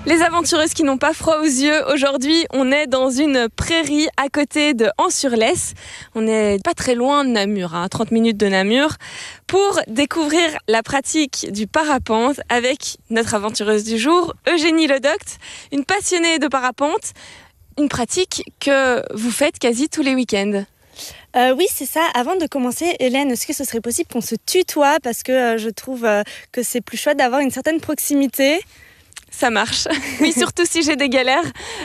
Les aventureuses qui n'ont pas froid aux yeux, aujourd'hui on est dans une prairie à côté de Ans-sur-Lesse. On n'est pas très loin de Namur, 30 minutes de Namur, pour découvrir la pratique du parapente avec notre aventureuse du jour, Eugénie Ledocte, une passionnée de parapente, une pratique que vous faites quasi tous les week-ends. Oui, c'est ça. Avant de commencer, Hélène, est-ce que ce serait possible qu'on se tutoie parce que je trouve que c'est plus chouette d'avoir une certaine proximité? Ça marche. Oui, surtout si j'ai des galères,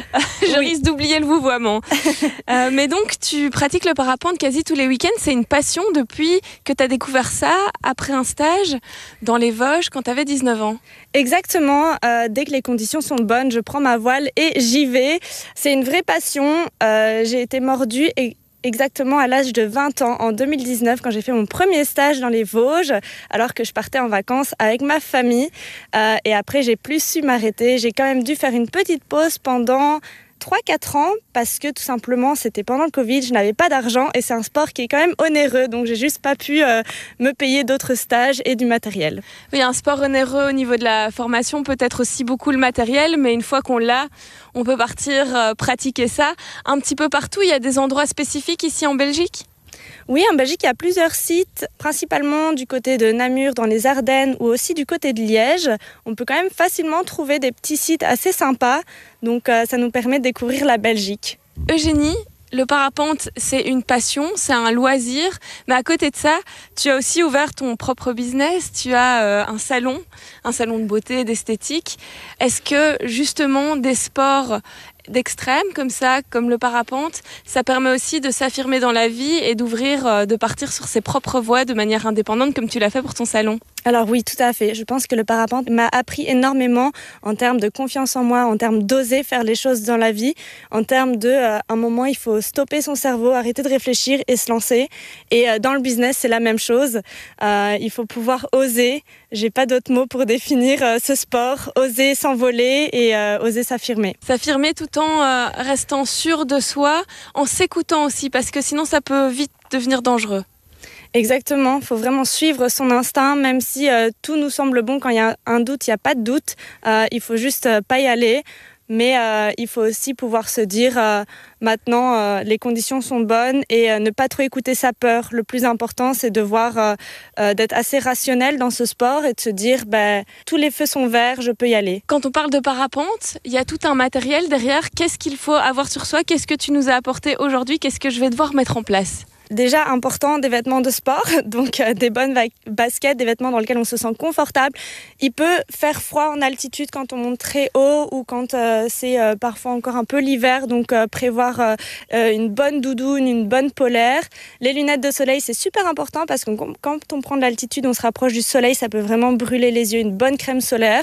je risque d'oublier le vouvoiement. Mais donc, tu pratiques le parapente quasi tous les week-ends. C'est une passion depuis que tu as découvert ça après un stage dans les Vosges quand tu avais 19 ans. Exactement. Dès que les conditions sont bonnes, je prends ma voile et j'y vais. C'est une vraie passion. J'ai été mordue exactement à l'âge de 20 ans, en 2019, quand j'ai fait mon premier stage dans les Vosges, alors que je partais en vacances avec ma famille. Et après, j'ai plus su m'arrêter. J'ai quand même dû faire une petite pause pendant 3-4 ans, parce que tout simplement, c'était pendant le Covid, je n'avais pas d'argent et c'est un sport qui est quand même onéreux, donc j'ai juste pas pu me payer d'autres stages et du matériel. Oui, un sport onéreux au niveau de la formation, peut-être aussi beaucoup le matériel, mais une fois qu'on l'a, on peut partir pratiquer ça un petit peu partout. Il y a des endroits spécifiques ici en Belgique ? Oui, en Belgique, il y a plusieurs sites, principalement du côté de Namur, dans les Ardennes, ou aussi du côté de Liège. On peut quand même facilement trouver des petits sites assez sympas, donc ça nous permet de découvrir la Belgique. Eugénie, le parapente, c'est une passion, c'est un loisir, mais à côté de ça, tu as aussi ouvert ton propre business, tu as un salon de beauté, d'esthétique. Est-ce que justement des sports d'extrême comme ça, comme le parapente, ça permet aussi de s'affirmer dans la vie et d'ouvrir, de partir sur ses propres voies de manière indépendante comme tu l'as fait pour ton salon? Alors oui, tout à fait. Je pense que le parapente m'a appris énormément en termes de confiance en moi, en termes d'oser faire les choses dans la vie, en termes de, un moment, il faut stopper son cerveau, arrêter de réfléchir et se lancer. Et dans le business, c'est la même chose. Il faut pouvoir oser. J'ai pas d'autres mots pour définir ce sport. Oser s'envoler et oser s'affirmer. S'affirmer tout en restant sûr de soi, en s'écoutant aussi, parce que sinon ça peut vite devenir dangereux. Exactement, il faut vraiment suivre son instinct, même si tout nous semble bon. Quand il y a un doute, il n'y a pas de doute. Il faut juste pas y aller. Mais il faut aussi pouvoir se dire maintenant les conditions sont bonnes et ne pas trop écouter sa peur. Le plus important, c'est de voir d'être assez rationnel dans ce sport et de se dire tous les feux sont verts, je peux y aller. Quand on parle de parapente, il y a tout un matériel derrière. Qu'est-ce qu'il faut avoir sur soi? Qu'est-ce que tu nous as apporté aujourd'hui? Qu'est-ce que je vais devoir mettre en place? Déjà important, des vêtements de sport, donc des bonnes baskets, des vêtements dans lesquels on se sent confortable. Il peut faire froid en altitude quand on monte très haut ou quand c'est parfois encore un peu l'hiver, donc prévoir une bonne doudoune, une bonne polaire. Les lunettes de soleil, c'est super important parce que quand on prend de l'altitude, on se rapproche du soleil, ça peut vraiment brûler les yeux, une bonne crème solaire.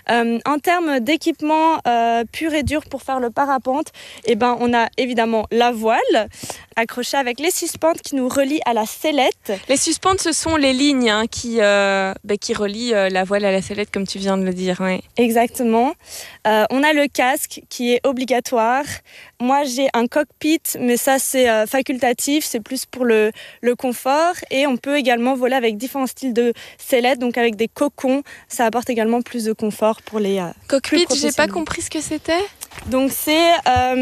En termes d'équipement pur et dur pour faire le parapente, on a évidemment la voile accrochée avec les suspentes qui nous relient à la sellette. Les suspentes, ce sont les lignes qui relient la voile à la sellette, comme tu viens de le dire. Ouais. Exactement. On a le casque qui est obligatoire. Moi, j'ai un cockpit, mais ça, c'est facultatif. C'est plus pour le confort. Et on peut également voler avec différents styles de sellettes, donc avec des cocons. Ça apporte également plus de confort pour les cockpit, j'ai pas compris ce que c'était. Donc, c'est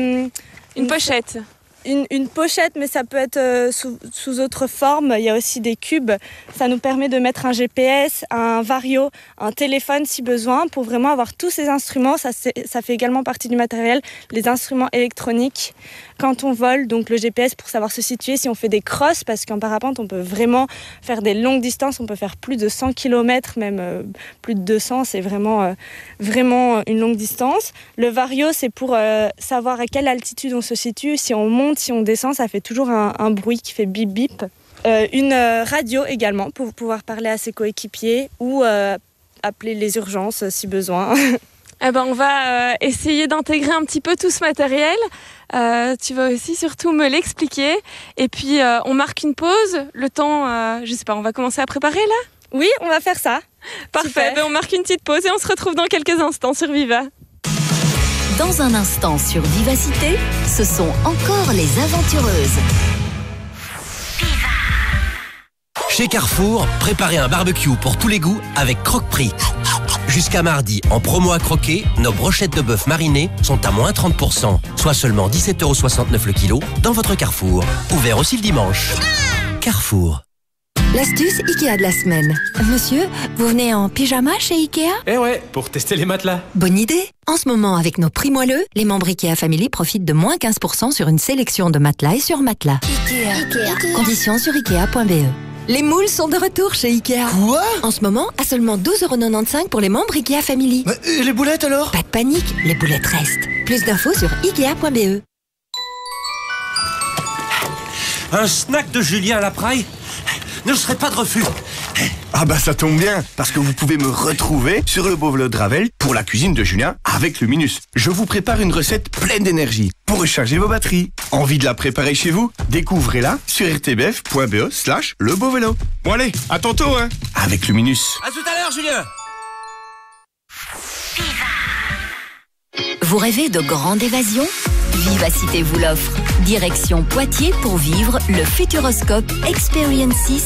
une pochette. Une pochette, mais ça peut être sous autre forme. Il y a aussi des cubes. Ça nous permet de mettre un GPS, un vario, un téléphone si besoin, pour vraiment avoir tous ces instruments. Ça fait également partie du matériel, les instruments électroniques. Quand on vole, donc le GPS pour savoir se situer, si on fait des crosses, parce qu'en parapente, on peut vraiment faire des longues distances. On peut faire plus de 100 km, même plus de 200. C'est vraiment une longue distance. Le vario, c'est pour savoir à quelle altitude on se situe. Si on monte, si on descend, ça fait toujours un bruit qui fait bip bip. Une radio également pour pouvoir parler à ses coéquipiers ou appeler les urgences si besoin. On va essayer d'intégrer un petit peu tout ce matériel. Tu vas aussi surtout me l'expliquer. Et puis on marque une pause. Le temps, je sais pas, on va commencer à préparer là ? Oui, on va faire ça. Parfait, on marque une petite pause et on se retrouve dans quelques instants sur Viva. Dans un instant sur Vivacité, ce sont encore les aventureuses. Chez Carrefour, préparez un barbecue pour tous les goûts avec Croque-Prix. Jusqu'à mardi, en promo à croquer, nos brochettes de bœuf marinées sont à moins 30%, soit seulement 17,69 € le kilo dans votre Carrefour. Ouvert aussi le dimanche. Carrefour. L'astuce Ikea de la semaine. Monsieur, vous venez en pyjama chez Ikea? Eh ouais, pour tester les matelas. Bonne idée. En ce moment, avec nos prix moelleux, les membres Ikea Family profitent de moins 15% sur une sélection de matelas et sur matelas. Ikea. Conditions sur Ikea.be. Les moules sont de retour chez Ikea. Quoi? En ce moment, à seulement 12,95 € pour les membres Ikea Family. Et les boulettes alors? Pas de panique, les boulettes restent. Plus d'infos sur Ikea.be. Un snack de Julien Lapraille ne serait pas de refus. Ah bah ça tombe bien, parce que vous pouvez me retrouver sur le Beauvelot de Ravel pour la cuisine de Julien avec Luminus. Je vous prépare une recette pleine d'énergie pour recharger vos batteries. Envie de la préparer chez vous? Découvrez-la sur rtbf.be/lebeauvélo. Bon allez, à tantôt hein, avec Luminus. À tout à l'heure, Julien. Vous rêvez de grande évasion? Vivacité vous l'offre. Direction Poitiers pour vivre le Futuroscope Experiences